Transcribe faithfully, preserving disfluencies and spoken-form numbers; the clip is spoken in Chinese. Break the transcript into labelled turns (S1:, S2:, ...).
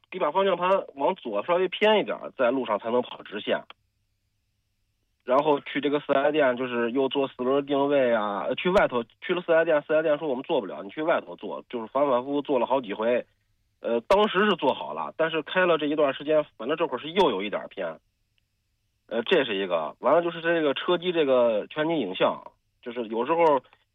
S1: 得把方向盘往左稍微偏一点，在路上才能跑直线。然后去这个四 S 店，就是又做四轮定位啊，呃去外头去了四 S 店，四 S 店说我们做不了，你去外头做，就是反反复复做了好几回。呃，当时是做好了，但是开了这一段时间，反正这会儿是又有一点偏。呃，这是一个。完了就是这个车机这个全景影像，就是有时候